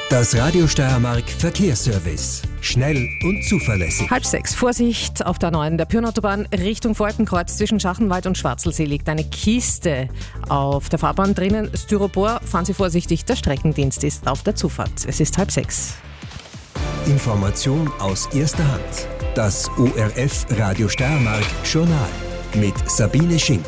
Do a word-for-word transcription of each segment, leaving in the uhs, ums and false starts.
Das Radio Steiermark Verkehrsservice. Schnell und zuverlässig. Halb sechs. Vorsicht auf der neuen der Pyrnautobahn Richtung Volkenkreuz zwischen Schachenwald und Schwarzelsee liegt eine Kiste auf der Fahrbahn drinnen. Styropor, fahren Sie vorsichtig, der Streckendienst ist auf der Zufahrt. Es ist halb sechs. Information aus erster Hand. Das O R F Radio Steiermark Journal mit Sabine Schink.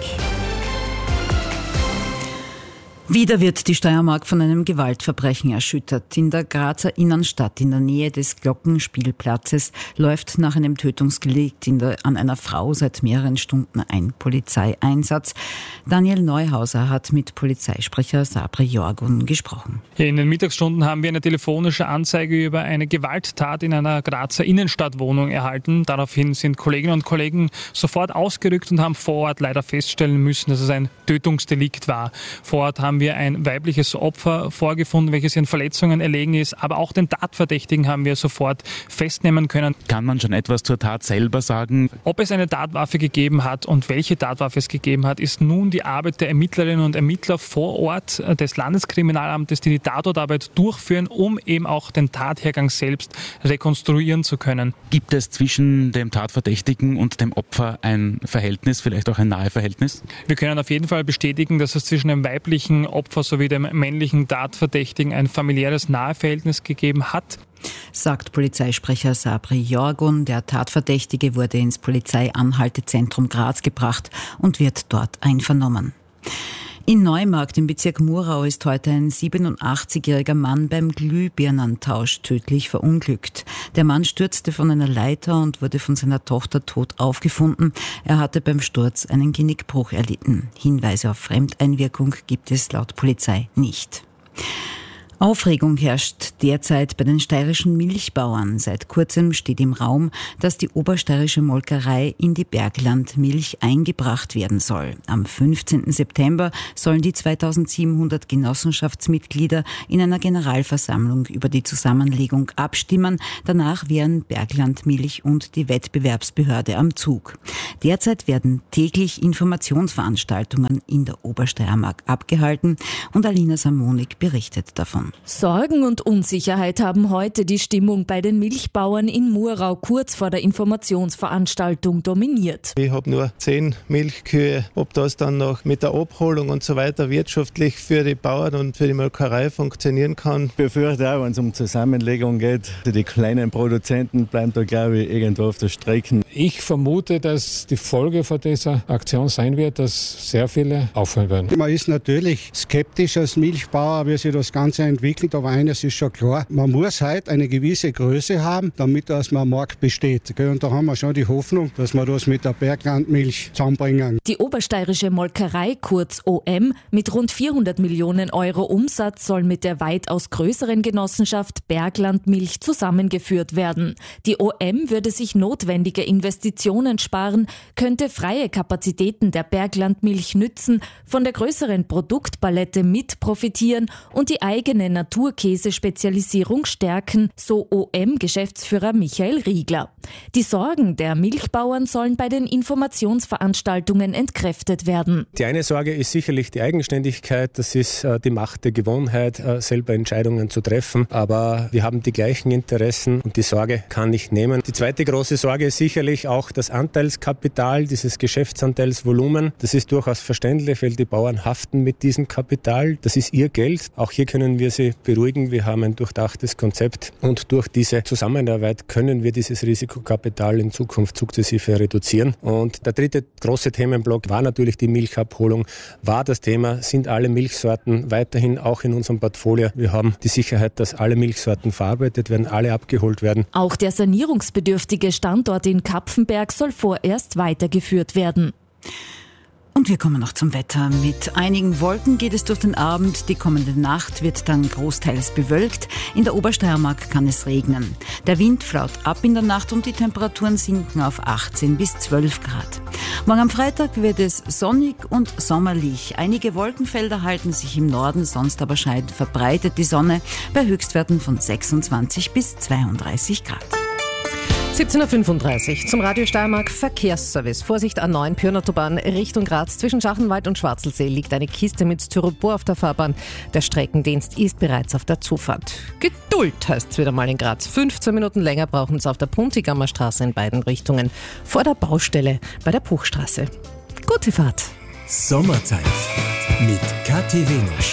Wieder wird die Steiermark von einem Gewaltverbrechen erschüttert. In der Grazer Innenstadt, in der Nähe des Glockenspielplatzes, läuft nach einem Tötungsdelikt in der, an einer Frau seit mehreren Stunden ein Polizeieinsatz. Daniel Neuhauser hat mit Polizeisprecher Sabri Jorgun gesprochen. Ja, in den Mittagsstunden haben wir eine telefonische Anzeige über eine Gewalttat in einer Grazer Innenstadtwohnung erhalten. Daraufhin sind Kolleginnen und Kollegen sofort ausgerückt und haben vor Ort leider feststellen müssen, dass es ein Tötungsdelikt war. Vor Ort haben wir ein weibliches Opfer vorgefunden, welches ihren Verletzungen erlegen ist, aber auch den Tatverdächtigen haben wir sofort festnehmen können. Kann man schon etwas zur Tat selber sagen? Ob es eine Tatwaffe gegeben hat und welche Tatwaffe es gegeben hat, ist nun die Arbeit der Ermittlerinnen und Ermittler vor Ort des Landeskriminalamtes, die die Tatortarbeit durchführen, um eben auch den Tathergang selbst rekonstruieren zu können. Gibt es zwischen dem Tatverdächtigen und dem Opfer ein Verhältnis, vielleicht auch ein Naheverhältnis? Wir können auf jeden Fall bestätigen, dass es zwischen dem weiblichen Opfer sowie dem männlichen Tatverdächtigen ein familiäres Naheverhältnis gegeben hat. Sagt Polizeisprecher Sabri Jorgun. Der Tatverdächtige wurde ins Polizeianhaltezentrum Graz gebracht und wird dort einvernommen. In Neumarkt im Bezirk Murau ist heute ein siebenundachtzigjähriger Mann beim Glühbirnentausch tödlich verunglückt. Der Mann stürzte von einer Leiter und wurde von seiner Tochter tot aufgefunden. Er hatte beim Sturz einen Genickbruch erlitten. Hinweise auf Fremdeinwirkung gibt es laut Polizei nicht. Aufregung herrscht derzeit bei den steirischen Milchbauern. Seit kurzem steht im Raum, dass die obersteirische Molkerei in die Berglandmilch eingebracht werden soll. Am fünfzehnten September sollen die zweitausendsiebenhundert Genossenschaftsmitglieder in einer Generalversammlung über die Zusammenlegung abstimmen. Danach wären Berglandmilch und die Wettbewerbsbehörde am Zug. Derzeit werden täglich Informationsveranstaltungen in der Obersteiermark abgehalten und Alina Samonik berichtet davon. Sorgen und Unsicherheit haben heute die Stimmung bei den Milchbauern in Murau kurz vor der Informationsveranstaltung dominiert. Ich habe nur zehn Milchkühe. Ob das dann noch mit der Abholung und so weiter wirtschaftlich für die Bauern und für die Molkerei funktionieren kann. Ich befürchte auch, wenn es um Zusammenlegung geht, die kleinen Produzenten bleiben da, glaube ich, irgendwo auf der Strecke. Ich vermute, dass die Folge von dieser Aktion sein wird, dass sehr viele aufhören werden. Man ist natürlich skeptisch als Milchbauer, wie sich das Ganze entwickelt. Aber eines ist schon klar, man muss heute eine gewisse Größe haben, damit das man am Markt besteht. Und da haben wir schon die Hoffnung, dass wir das mit der Berglandmilch zusammenbringen. Die obersteirische Molkerei, kurz O M, mit rund vierhundert Millionen Euro Umsatz soll mit der weitaus größeren Genossenschaft Berglandmilch zusammengeführt werden. Die O M würde sich notwendige Investitionen sparen, könnte freie Kapazitäten der Berglandmilch nützen, von der größeren Produktpalette mit profitieren und die eigene Naturkäsespezialisierung stärken, so O M-Geschäftsführer Michael Riegler. Die Sorgen der Milchbauern sollen bei den Informationsveranstaltungen entkräftet werden. Die eine Sorge ist sicherlich die Eigenständigkeit, das ist äh, die Macht der Gewohnheit, äh, selber Entscheidungen zu treffen, aber wir haben die gleichen Interessen und die Sorge kann ich nehmen. Die zweite große Sorge ist sicherlich auch das Anteilskapital, dieses Geschäftsanteilsvolumen. Das ist durchaus verständlich, weil die Bauern haften mit diesem Kapital, das ist ihr Geld. Auch hier können wir sie beruhigen. Wir haben ein durchdachtes Konzept und durch diese Zusammenarbeit können wir dieses Risikokapital in Zukunft sukzessive reduzieren. Und der dritte große Themenblock war natürlich die Milchabholung, war das Thema, sind alle Milchsorten weiterhin auch in unserem Portfolio. Wir haben die Sicherheit, dass alle Milchsorten verarbeitet werden, alle abgeholt werden. Auch der sanierungsbedürftige Standort in Kapfenberg soll vorerst weitergeführt werden. Und wir kommen noch zum Wetter. Mit einigen Wolken geht es durch den Abend. Die kommende Nacht wird dann großteils bewölkt. In der Obersteiermark kann es regnen. Der Wind flaut ab in der Nacht und die Temperaturen sinken auf achtzehn bis zwölf Grad. Morgen am Freitag wird es sonnig und sommerlich. Einige Wolkenfelder halten sich im Norden, sonst aber scheint verbreitet die Sonne bei Höchstwerten von sechsundzwanzig bis zweiunddreißig Grad. siebzehn Uhr fünfunddreißig zum Radio Steiermark Verkehrsservice. Vorsicht A neun, Pyrnautobahn Richtung Graz. Zwischen Schachenwald und Schwarzelsee liegt eine Kiste mit Styropor auf der Fahrbahn. Der Streckendienst ist bereits auf der Zufahrt. Geduld heißt es wieder mal in Graz. fünfzehn Minuten länger brauchen es auf der Puntigammer Straße in beiden Richtungen. Vor der Baustelle bei der Puchstraße. Gute Fahrt. Sommerzeit mit Kathi Wenusch.